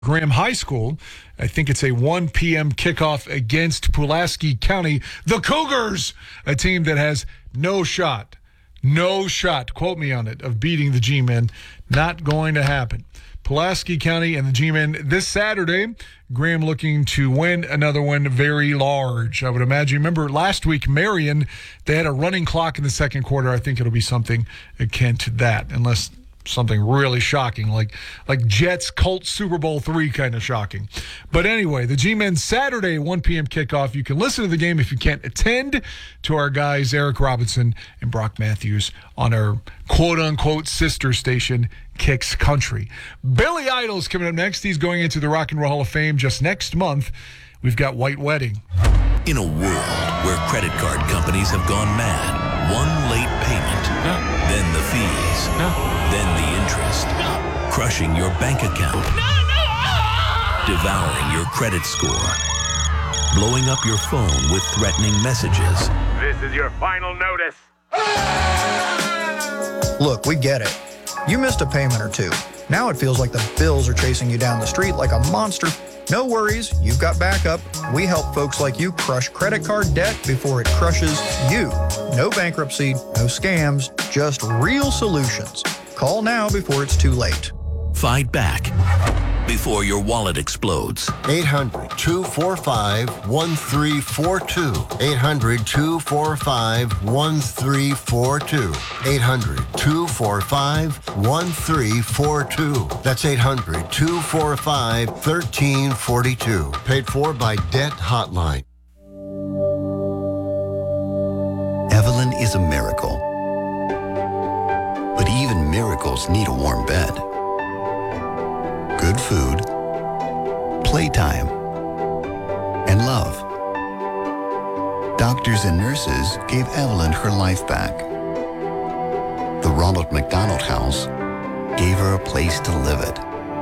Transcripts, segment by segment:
Graham High School. I think it's a 1 p.m. kickoff against Pulaski County. The Cougars, a team that has no shot, quote me on it, of beating the G-Men. Not going to happen. Pulaski County and the G-Men this Saturday. Graham looking to win another one very large, I would imagine. Remember last week, Marion, they had a running clock in the second quarter. I think it'll be something akin to that, unless something really shocking, like Jets Colts Super Bowl III kind of shocking. But anyway, the G-Men Saturday 1 p.m. kickoff. You can listen to the game if you can't attend to our guys Eric Robinson and Brock Matthews on our quote-unquote sister station, Kicks Country. Billy Idol's coming up next. He's going into the Rock and Roll Hall of Fame just next month. We've got White Wedding. In a world where credit card companies have gone mad, one late payment, then the fees, then the interest, crushing your bank account, devouring your credit score, blowing up your phone with threatening messages. This is your final notice. Look, we get it. You missed a payment or two. Now it feels like the bills are chasing you down the street like a monster. No worries, you've got backup. We help folks like you crush credit card debt before it crushes you. No bankruptcy, no scams, just real solutions. Call now before it's too late. Fight back before your wallet explodes. 800-245-1342. 800-245-1342. 800-245-1342. That's 800-245-1342. Paid for by Debt Hotline. Evelyn is a miracle. But even miracles need a warm bed. Good food, playtime, and love. Doctors and nurses gave Evelyn her life back. The Ronald McDonald House gave her a place to live it.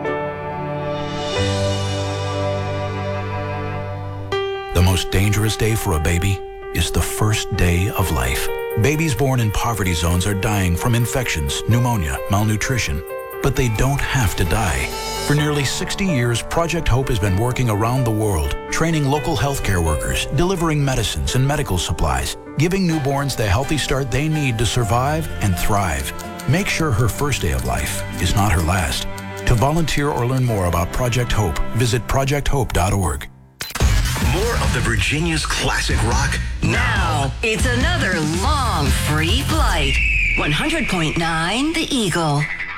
The most dangerous day for a baby is the first day of life. Babies born in poverty zones are dying from infections, pneumonia, malnutrition. But they don't have to die. For nearly 60 years, Project Hope has been working around the world, training local healthcare workers, delivering medicines and medical supplies, giving newborns the healthy start they need to survive and thrive. Make sure her first day of life is not her last. To volunteer or learn more about Project Hope, visit projecthope.org. More of the Virginia's classic rock Now, it's another long free flight. 100.9 The Eagle.